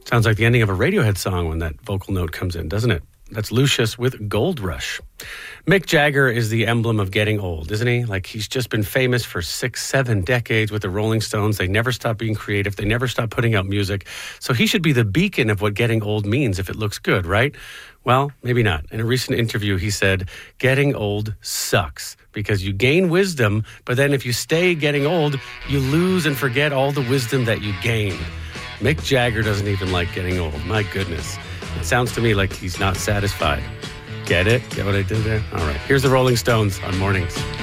Sounds like the ending of a Radiohead song when that vocal note comes in, doesn't it? That's Lucius with Gold Rush. Mick Jagger is the emblem of getting old, isn't he? Like, he's just been famous for 6-7 decades with the Rolling Stones. They never stop being creative. They never stop putting out music. So he should be the beacon of what getting old means if it looks good, right? Well, maybe not. In a recent interview, he said, getting old sucks because you gain wisdom, but then if you stay getting old, you lose and forget all the wisdom that you gained. Mick Jagger doesn't even like getting old. My goodness. It sounds to me like he's not satisfied. Get it? Get what I did there? All right. Here's the Rolling Stones on Mornings.